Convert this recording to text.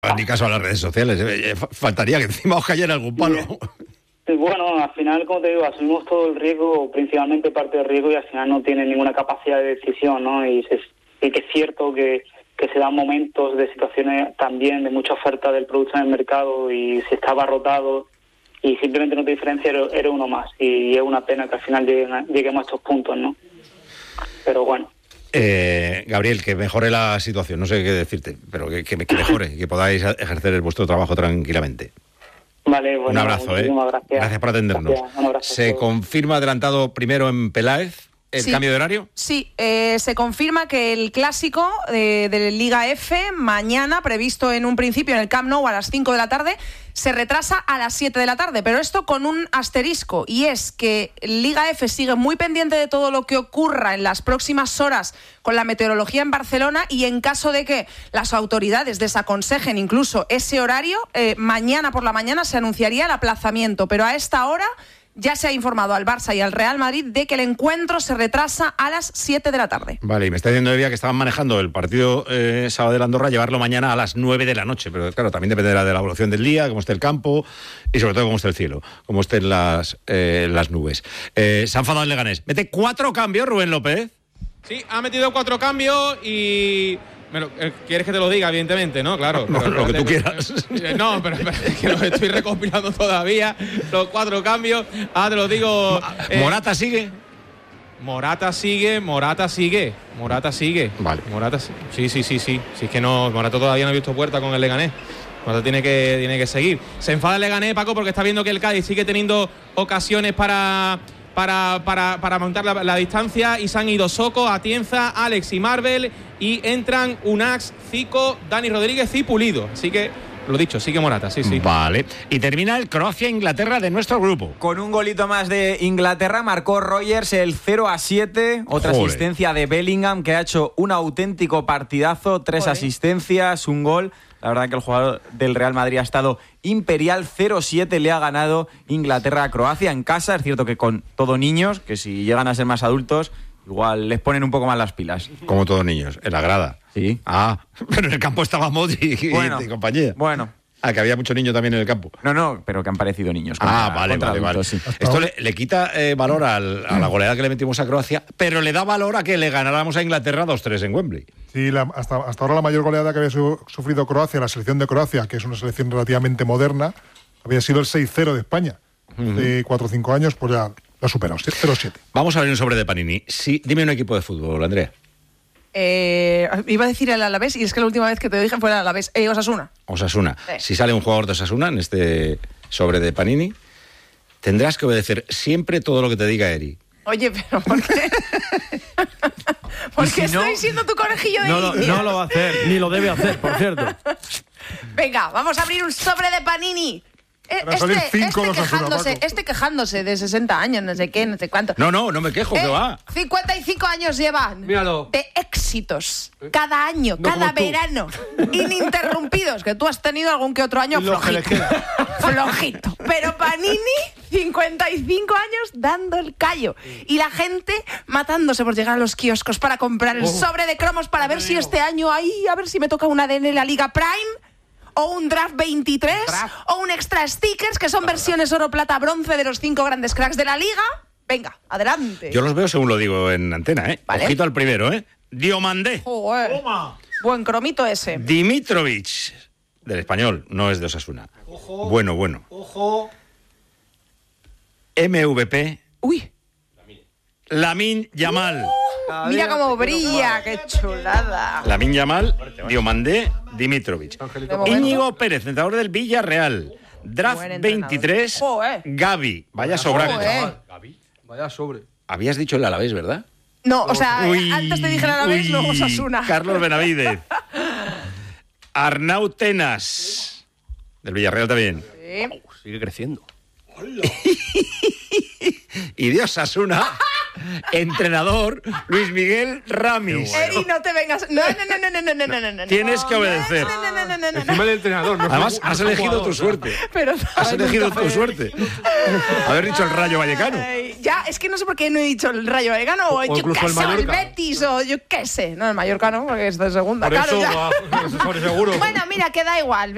Ni caso a las redes sociales. Faltaría que encima os cayera algún palo. Bueno, al final, como te digo, asumimos todo el riesgo, principalmente parte del riesgo, y al final no tienen ninguna capacidad de decisión, ¿no? Y que es cierto que se dan momentos de situaciones también de mucha oferta del producto en el mercado y se está abarrotado y simplemente no te diferencia, eres uno más. Y es una pena que al final lleguemos a estos puntos, ¿no? Pero bueno. Gabriel, que mejore la situación, no sé qué decirte, pero que mejore, que podáis ejercer vuestro trabajo tranquilamente. Vale, bueno, un abrazo, gracias. Gracias por atendernos. Gracias, un abrazo. ¿Se confirma adelantado primero en Peláez el cambio de horario? Sí, se confirma que el clásico de Liga F, mañana, previsto en un principio en el Camp Nou a las 5 de la tarde, se retrasa a las 7 de la tarde, pero esto con un asterisco, y es que Liga F sigue muy pendiente de todo lo que ocurra en las próximas horas con la meteorología en Barcelona, y en caso de que las autoridades desaconsejen incluso ese horario, mañana por la mañana se anunciaría el aplazamiento, pero a esta hora ya se ha informado al Barça y al Real Madrid de que el encuentro se retrasa a las 7 de la tarde. Vale, y me está diciendo Evia que estaban manejando el partido sábado de Andorra, llevarlo mañana a las 9 de la noche, pero claro, también dependerá de la evolución del día, cómo esté el campo y sobre todo cómo esté el cielo, cómo estén las nubes. Se ha enfadado el Leganés. Mete 4 cambios, Rubén López. Sí, ha metido 4 cambios y... ¿Quieres que te lo diga, evidentemente, no? Claro. No, lo que tú quieras. No, pero es que los estoy recopilando todavía, los 4 cambios. Ah, te lo digo... ¿Morata sigue? Morata sigue. Vale. Morata sí. Si es que no, Morata todavía no ha visto puerta con el Leganés. Morata tiene que seguir. Se enfada el Leganés, Paco, porque está viendo que el Cádiz sigue teniendo ocasiones para montar la distancia, y se han ido Soko, Atienza, Alex y Marvel, y entran Unax, Zico, Dani Rodríguez y Pulido. Así que, lo dicho, sigue Morata, sí. Vale. Y termina el Croacia-Inglaterra de nuestro grupo. Con un golito más de Inglaterra, marcó Rogers el 0-7. Otra Joder. Asistencia de Bellingham, que ha hecho un auténtico partidazo. 3 asistencias, un gol. La verdad que el jugador del Real Madrid ha estado imperial. 0-7 le ha ganado Inglaterra a Croacia en casa. Es cierto que con todo niños, que si llegan a ser más adultos, igual les ponen un poco más las pilas. Como todos niños, en la grada. Sí. Ah, pero en el campo estaba Modric y compañía. Bueno. Ah, que había mucho niño también en el campo. No, pero que han parecido niños. Vale. Sí. Esto le quita valor a la goleada que le metimos a Croacia, pero le da valor a que le ganáramos a Inglaterra 2-3 en Wembley. Sí, hasta ahora la mayor goleada que había sufrido Croacia, la selección de Croacia, que es una selección relativamente moderna, había sido el 6-0 de España. Hace 4 o 5 años, pues ya lo ha superado, 0-7. Vamos a abrir un sobre de Panini. Sí, dime un equipo de fútbol, Andrea. Iba a decir el Alavés, y es que la última vez que te dije fue el Alavés. Osasuna. Sí. Si sale un jugador de Osasuna en este sobre de Panini, tendrás que obedecer siempre todo lo que te diga Eri. Oye, pero ¿por qué? Porque si estoy siendo tu conejillo de Indias. No lo va a hacer, ni lo debe hacer, por cierto. Venga, vamos a abrir un sobre de Panini. Este quejándose de 60 años, no sé qué, no sé cuánto. No me quejo, que va. 55 años llevan. Míralo. De éxitos. Cada año, cada verano. Ininterrumpidos. Que tú has tenido algún que otro año flojito. Pero Panini, 55 años dando el callo. Y la gente matándose por llegar a los kioscos para comprar el sobre de cromos para ver si este año a ver si me toca una ADN en la Liga Prime. O un Draft 23, o un Extra Stickers, que son versiones oro, plata, bronce de los 5 grandes cracks de la Liga. Venga, adelante. Yo los veo según lo digo en antena, ¿eh? Vale. Ojito al primero, ¿eh? Diomandé. Toma. Buen cromito ese. Dimitrovic, del Español, no es de Osasuna. Ojo. Bueno. Ojo. MVP. Uy. Lamine Yamal. Mira cómo brilla, qué chulada. Lamine Yamal, Diomandé, Dimitrovic. Íñigo Pérez, entrenador del Villarreal. Draft 23, Gavi. Vaya sobrante. Vaya sobre. Habías dicho el Alavés, ¿verdad? No, o sea, antes te dije el Alavés, luego Osasuna. Carlos Benavidez. Arnau Tenas, del Villarreal también. Sí. Sigue creciendo. Y de Osasuna, entrenador Luis Miguel Ramis. Eri, no te vengas. No. Tienes que obedecer. Encima del entrenador. No. Además, has elegido tu suerte. Pero Has elegido tu suerte. Haber dicho el Rayo Vallecano. Ya, es que no sé por qué no he dicho el Rayo Vallecano o yo incluso qué el sé, el Mallorca. Betis o yo qué sé. No, el Mallorca no, porque es de segunda. Por Claro, eso, ya. eso seguro. Bueno, mira, que da igual.